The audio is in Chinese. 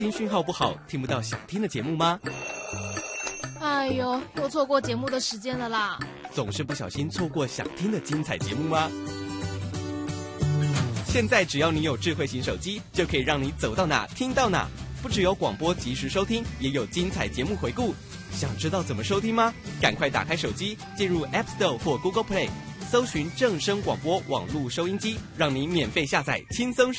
听讯号不好，听不到想听的节目吗？ 哎呦，又错过节目的时间了啦！ 总是不小心错过想听的精彩节目吗？现在只要你有智慧型手机，就可以让你走到哪听到哪。不只有广播及时收听，也有精彩节目回顾。想知道怎么收听吗？赶快打开手机，进入 App Store 或 Google Play，搜寻正声广播网络收音机，让你免费下载，轻松收。